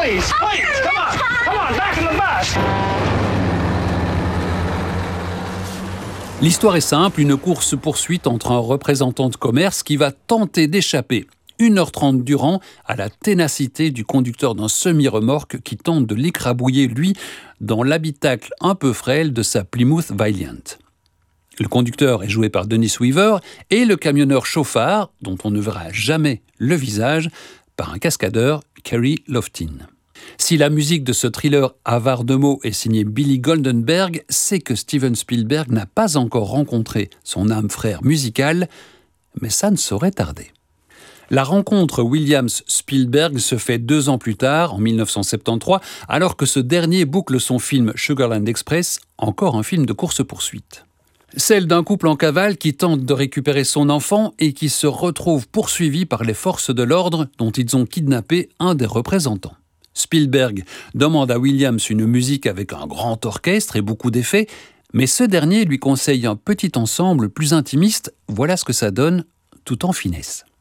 please, come on, back in the bus. L'histoire est simple, une course-poursuite entre un représentant de commerce qui va tenter d'échapper 1h30 durant à la ténacité du conducteur d'un semi-remorque qui tente de l'écrabouiller, lui, dans l'habitacle un peu frêle de sa Plymouth Valiant. Le conducteur est joué par Dennis Weaver et le camionneur chauffard, dont on ne verra jamais le visage, par un cascadeur, Kerry Loftin. Si la musique de ce thriller avare de mots est signée Billy Goldenberg, c'est que Steven Spielberg n'a pas encore rencontré son âme frère musical, mais ça ne saurait tarder. La rencontre Williams-Spielberg se fait 2 ans plus tard, en 1973, alors que ce dernier boucle son film Sugarland Express, encore un film de course-poursuite. Celle d'un couple en cavale qui tente de récupérer son enfant et qui se retrouve poursuivi par les forces de l'ordre dont ils ont kidnappé un des représentants. Spielberg demande à Williams une musique avec un grand orchestre et beaucoup d'effets, mais ce dernier lui conseille un petit ensemble plus intimiste. Voilà ce que ça donne, tout en finesse.